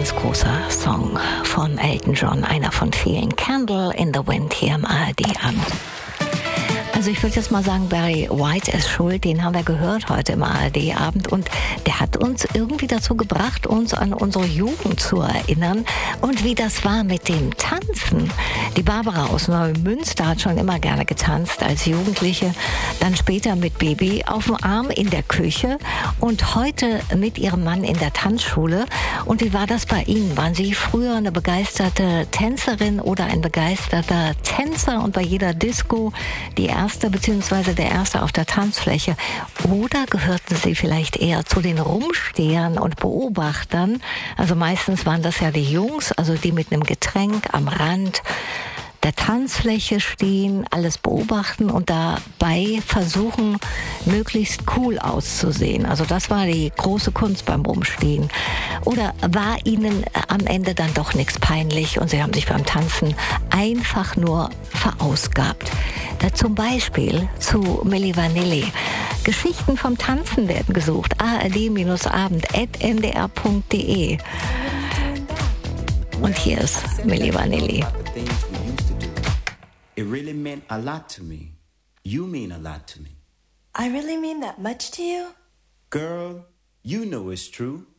ganz großer Song von Elton John, einer von vielen. Candle in the Wind hier im ARD-Abend. Also ich würde jetzt mal sagen, Barry White ist schuld, den haben wir gehört heute im ARD-Abend und der hat uns irgendwie dazu gebracht, uns an unsere Jugend zu erinnern und wie das war mit dem Tanzen. Die Barbara aus Neumünster hat schon immer gerne getanzt als Jugendliche, dann später mit Baby auf dem Arm in der Küche und heute mit ihrem Mann in der Tanzschule. Und wie war das bei Ihnen? Waren Sie früher eine begeisterte Tänzerin oder ein begeisterter Tänzer und bei jeder Disco die erste bzw. der Erste auf der Tanzfläche? Oder gehörten Sie vielleicht eher zu den Rumstehern und Beobachtern? Also meistens waren das ja die Jungs, also die mit einem Getränk am Rand der Tanzfläche stehen, alles beobachten und dabei versuchen, möglichst cool auszusehen. Also das war die große Kunst beim Rumstehen. Oder war Ihnen am Ende dann doch nichts peinlich und Sie haben sich beim Tanzen einfach nur verausgabt? Zum Beispiel zu Milli Vanilli. Geschichten vom Tanzen werden gesucht. ard-abend@ndr.de. Und hier ist Milli Vanilli. It really meant a lot to me. You mean a lot to me. I really mean that much to you? Girl, you know it's true.